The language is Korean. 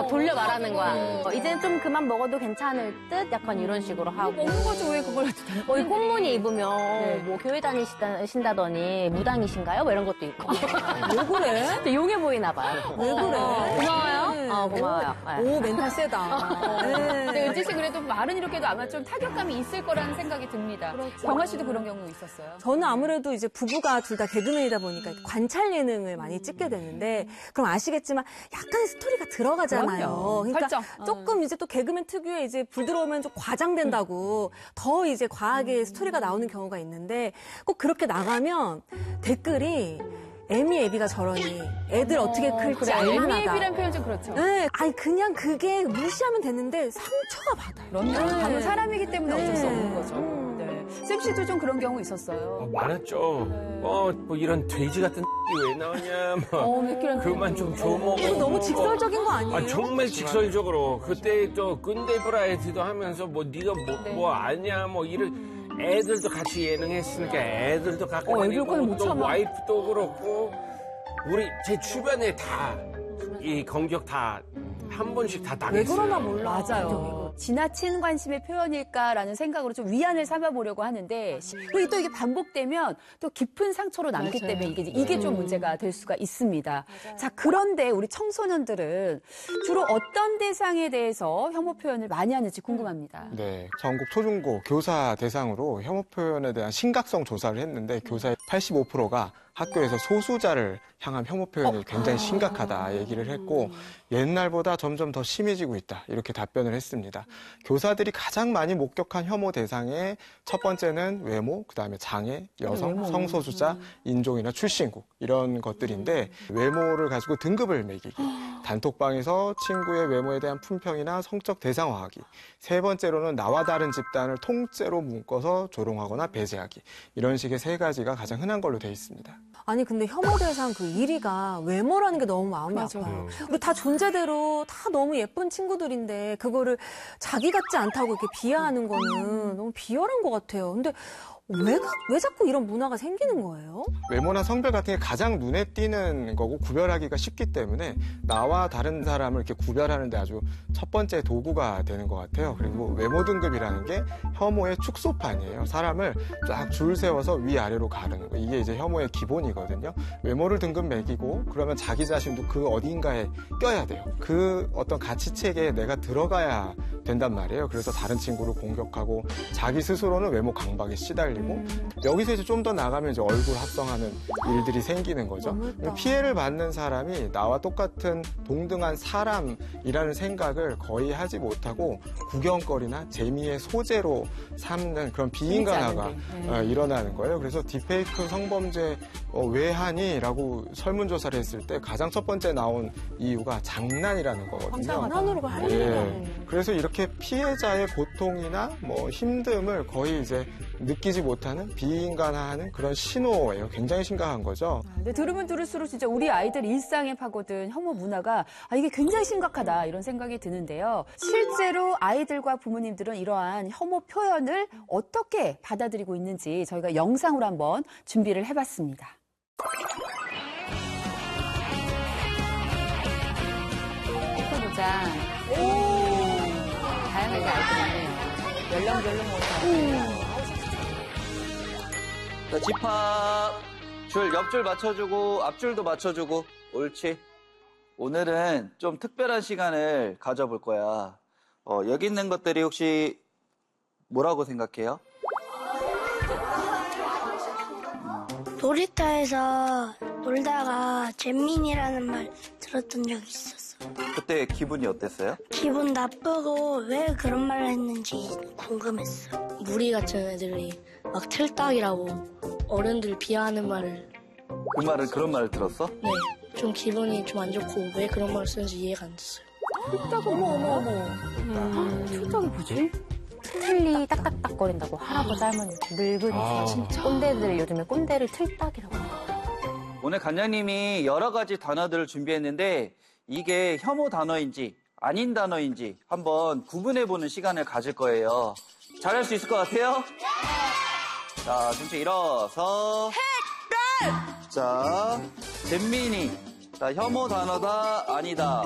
돌려 말하는 거야. 이제는 좀 그만 먹어도 괜찮을 듯? 약간 이런 식으로 하고. 먹는 거죠, 왜 그걸. 이 꽃무늬 입으면 뭐 교회 다니신다더니 무당이신가요? 뭐 이런 것도 있고. 왜 그래? 되게 용해 보이나 봐요. 왜 그래? 고마워요? 고마워요. 오, 멘탈 세다. 근데 은지 씨 그래도 말은 이렇게 해도 아마 좀 타격감이 있을 거라는 생각이 듭니다. 경아 씨도 그런 경우 있었어요? 저는 아무래도 이제 부부가 둘 다 개그맨이다 보니까 관찰 예능을 많이 찍게 되는데, 그럼 아시겠지만 약간 스토리가 들어가잖아요. 그러니까 설정. 조금 이제 또 개그맨 특유의 이제 불 들어오면 좀 과장된다고 더 이제 과하게 스토리가 나오는 경우가 있는데, 꼭 그렇게 나가면 댓글이 애미애비가 저러니 애들 어떻게 클지 알만하다. 애미애비란 표현 좀 그렇죠. 네, 아니 그냥 그게 무시하면 되는데 상처가 받아요. 그럼요. 바로 사람이기 때문에 어쩔 수 없는 거죠. 네. 쌤 씨도 좀 그런 경우 있었어요? 많았죠. 뭐 이런 돼지 같은 왜 나오냐. 그만 좀 줘먹어. 너무 직설적인 거 아니에요? 정말 직설적으로. 그때 또 근대 브라이어티도 하면서 뭐 네가 뭐 아냐 뭐 이런. 애들도 같이 예능했으니까 애들도 갖고 다니고 또 와이프도 그렇고 제 주변에 다 이 공격 다 한 번씩 다 당했어요. 왜 그러나 몰라. 맞아요. 지나친 관심의 표현일까라는 생각으로 좀 위안을 삼아보려고 하는데 그리고 또 이게 반복되면 또 깊은 상처로 남기 때문에 이게 좀 문제가 될 수가 있습니다. 자, 그런데 우리 청소년들은 주로 어떤 대상에 대해서 혐오 표현을 많이 하는지 궁금합니다. 네, 전국 초중고 교사 대상으로 혐오 표현에 대한 심각성 조사를 했는데 교사의 85%가 학교에서 소수자를 향한 혐오 표현이 굉장히 심각하다 얘기를 했고 옛날보다 점점 더 심해지고 있다 이렇게 답변을 했습니다. 교사들이 가장 많이 목격한 혐오 대상의 첫 번째는 외모, 그다음에 장애, 여성, 성소수자, 인종이나 출신국 이런 것들인데 외모를 가지고 등급을 매기기, 단톡방에서 친구의 외모에 대한 품평이나 성적 대상화하기, 세 번째로는 나와 다른 집단을 통째로 묶어서 조롱하거나 배제하기 이런 식의 세 가지가 가장 흔한 걸로 돼 있습니다. 아니 근데 혐오 대상 그 1위가 외모라는 게 너무 마음이 아파요. 그리고 다 존재대로 다 너무 예쁜 친구들인데 그거를 자기 같지 않다고 이렇게 비하하는 거는 너무 비열한 것 같아요. 근데 왜 자꾸 이런 문화가 생기는 거예요? 외모나 성별 같은 게 가장 눈에 띄는 거고 구별하기가 쉽기 때문에 나와 다른 사람을 이렇게 구별하는 데 아주 첫 번째 도구가 되는 것 같아요. 그리고 외모 등급이라는 게 혐오의 축소판이에요. 사람을 쫙 줄 세워서 위아래로 가르는 거. 이게 이제 혐오의 기본이거든요. 외모를 등급 매기고 그러면 자기 자신도 그 어딘가에 껴야 돼요. 그 어떤 가치체계에 내가 들어가야 된단 말이에요. 그래서 다른 친구를 공격하고 자기 스스로는 외모 강박에 시달리고 여기서 이제 좀 더 나가면 이제 얼굴 합성하는 일들이 생기는 거죠. 피해를 받는 사람이 나와 똑같은 동등한 사람이라는 생각을 거의 하지 못하고 구경거리나 재미의 소재로 삼는 그런 비인간화가 일어나는 거예요. 그래서 딥페이크 성범죄 왜 하니? 라고 설문조사를 했을 때 가장 첫 번째 나온 이유가 장난이라는 거거든요. 장난으로 하는 그래서 이렇게 피해자의 고통이나 뭐 힘듦을 거의 이제 느끼지 못하는 비인간화하는 그런 신호예요. 굉장히 심각한 거죠. 근데 들으면 들을수록 진짜 우리 아이들 일상에 파고든 혐오 문화가 이게 굉장히 심각하다 이런 생각이 드는데요. 실제로 아이들과 부모님들은 이러한 혐오 표현을 어떻게 받아들이고 있는지 저희가 영상으로 한번 준비를 해봤습니다. 보자. 다양하게 알고 있네요. 연령별로 자, 집합. 줄, 옆줄 맞춰주고, 앞줄도 맞춰주고. 옳지. 오늘은 좀 특별한 시간을 가져볼 거야. 여기 있는 것들이 혹시 뭐라고 생각해요? 놀이터에서 놀다가 잼민이라는 말 들었던 적이 있었어. 그때 기분이 어땠어요? 기분 나쁘고 왜 그런 말을 했는지 궁금했어. 무리 같은 애들이 막 틀딱이라고 어른들 비하하는 말을. 그 말을, 그런 말을 들었어? 네. 좀 기분이 좀 안 좋고 왜 그런 말을 쓰는지 이해가 안 됐어요. 틀딱, 어머. 틀딱이 뭐지? 틀리 딱딱딱거린다고 할아버지 할머니 늙은 진짜 꼰대들 요즘에 꼰대를 틀딱이라고 해요. 오늘 관장님이 여러 가지 단어들을 준비했는데 이게 혐오 단어인지 아닌 단어인지 한번 구분해보는 시간을 가질 거예요. 잘할 수 있을 것 같아요? 자, 전체 일어서. 자, 잼민이. 자, 혐오 단어다, 아니다.